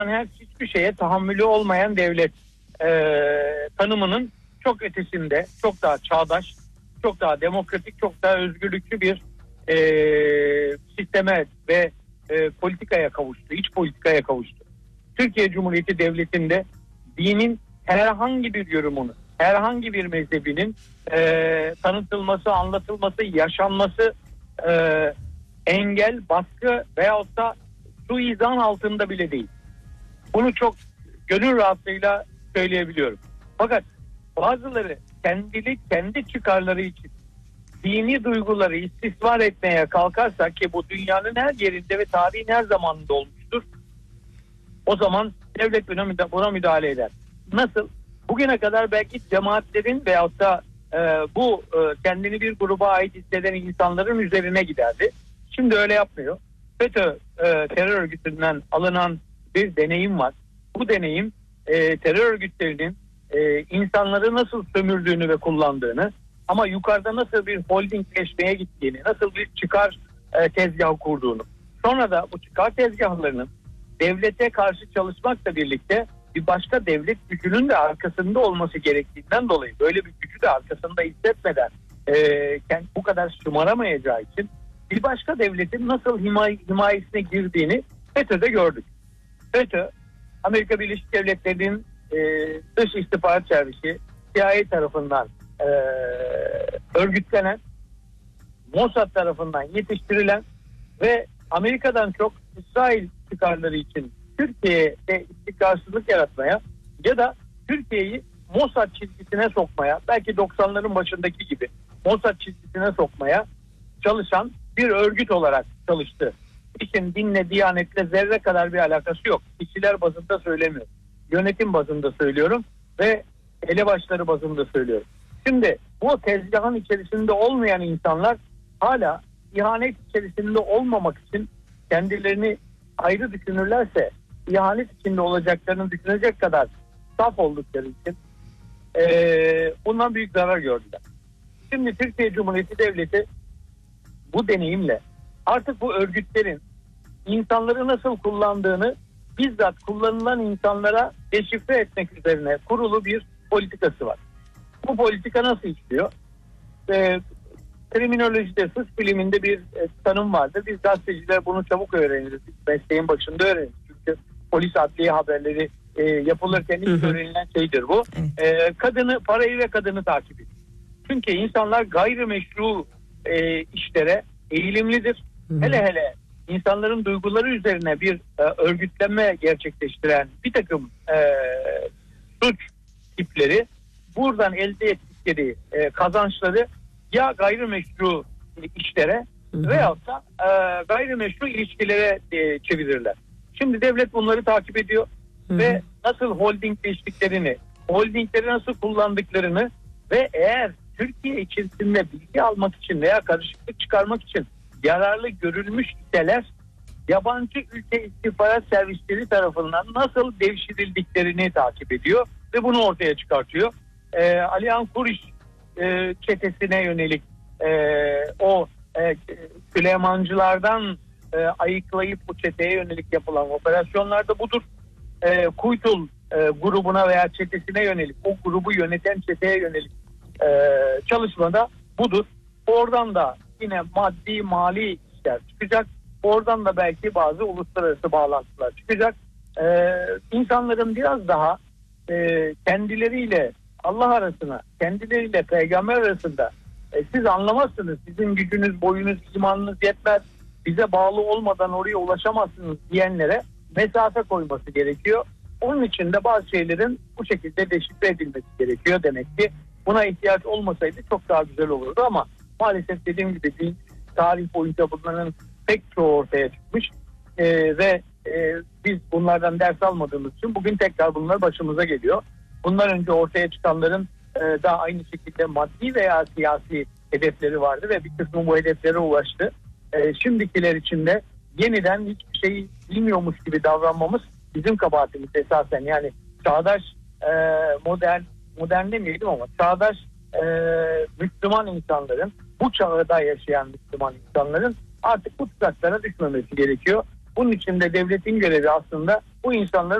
hiçbir şeye tahammülü olmayan devlet tanımının çok ötesinde, çok daha çağdaş, çok daha demokratik, çok daha özgürlükçü bir sisteme ve politikaya kavuştu, iç politikaya kavuştu. Türkiye Cumhuriyeti Devleti'nde dinin herhangi bir yorumunu, herhangi bir mezhebinin tanıtılması, anlatılması, yaşanması engel, baskı veyahut da suizan altında bile değil. Bunu çok gönül rahatlığıyla söyleyebiliyorum. Fakat bazıları kendi çıkarları için dini duyguları istismar etmeye kalkarsa, ki bu dünyanın her yerinde ve tarihin her zamanında olmuştur, o zaman devlet buna müdahale eder. Nasıl? Bugüne kadar belki cemaatlerin veyahut da kendini bir gruba ait hisseden insanların üzerine giderdi. Şimdi öyle yapmıyor. FETÖ terör örgütünden alınan bir deneyim var. Bu deneyim terör örgütlerinin insanları nasıl sömürdüğünü ve kullandığını, ama yukarıda nasıl bir holdingleşmeye gittiğini, nasıl bir çıkar tezgahı kurduğunu, sonra da bu çıkar tezgahlarının devlete karşı çalışmakla birlikte bir başka devlet gücünün de arkasında olması gerektiğinden dolayı böyle bir gücü de arkasında hissetmeden bu kadar şımaramayacağı için bir başka devletin nasıl himayesine girdiğini FETÖ'de gördük. FETÖ, Amerika Birleşik Devletleri'nin dış istihbarat servisi CIA tarafından örgütlenen, Mossad tarafından yetiştirilen ve Amerika'dan çok İsrail çıkarları için Türkiye'de istikrarsızlık yaratmaya ya da Türkiye'yi Mossad çizgisine sokmaya, belki 90'ların başındaki gibi Mossad çizgisine sokmaya çalışan bir örgüt olarak çalıştı. İşin dinle, diyanetle zerre kadar bir alakası yok. Kişiler bazında söylemiyorum. Yönetim bazında söylüyorum ve elebaşları bazında söylüyorum. Şimdi bu tezgahın içerisinde olmayan insanlar hala ihanet içerisinde olmamak için kendilerini ayrı düşünürlerse ihanet içinde olacaklarını düşünecek kadar saf oldukları için bundan büyük zarar gördüler. Şimdi Türkiye Cumhuriyeti Devleti bu deneyimle artık bu örgütlerin insanları nasıl kullandığını bizzat kullanılan insanlara deşifre etmek üzerine kurulu bir politikası var. Bu politika nasıl işliyor? Kriminolojide, suç biliminde bir tanım vardır. Biz gazeteciler bunu çabuk öğreniriz. Mesleğin başında öğreniriz. Çünkü polis adliye haberleri yapılırken ilk öğrenilen şeydir bu. Parayı ve kadını takip ediyor. Çünkü insanlar gayrimeşru işlere eğilimlidir. Hele insanların duyguları üzerine bir örgütlenme gerçekleştiren bir takım suç tipleri buradan elde ettikleri kazançları ya gayrimeşru işlere veyahut da gayrimeşru ilişkilere çevirirler. Şimdi devlet bunları takip ediyor ve nasıl holdingleştiklerini, holdingleri nasıl kullandıklarını ve eğer Türkiye içerisinde bilgi almak için veya karışıklık çıkarmak için yararlı görülmüş iseler yabancı ülke istihbarat servisleri tarafından nasıl devşirildiklerini takip ediyor ve bunu ortaya çıkartıyor. Alihan Kuriş çetesine yönelik Süleymancılardan ayıklayıp bu çeteye yönelik yapılan operasyonlarda budur. Kuytul grubuna veya çetesine yönelik, o grubu yöneten çeteye yönelik çalışmada budur. Oradan da yine maddi mali işler çıkacak. Oradan da belki bazı uluslararası bağlantılar çıkacak. İnsanların biraz daha kendileriyle Allah arasına, kendileriyle peygamber arasında siz anlamazsınız, sizin gücünüz, boyunuz, imanınız yetmez, bize bağlı olmadan oraya ulaşamazsınız diyenlere mesafe koyması gerekiyor. Onun için de bazı şeylerin bu şekilde deşifre edilmesi gerekiyor demek ki. Buna ihtiyaç olmasaydı çok daha güzel olurdu ama maalesef dediğim gibi tarih boyunca bunların pek çoğu ortaya çıkmış ve biz bunlardan ders almadığımız için bugün tekrar bunlar başımıza geliyor. Bundan önce ortaya çıkanların da aynı şekilde maddi veya siyasi hedefleri vardı ve bir kısmı bu hedeflere ulaştı. Şimdikiler için de yeniden hiçbir şey bilmiyormuş gibi davranmamız bizim kabahatimiz esasen. Yani çağdaş modern demeyelim ama çağdaş Müslüman insanların, bu çağda yaşayan Müslüman insanların artık bu tuzaklara düşmemesi gerekiyor. Bunun için de devletin görevi aslında bu insanları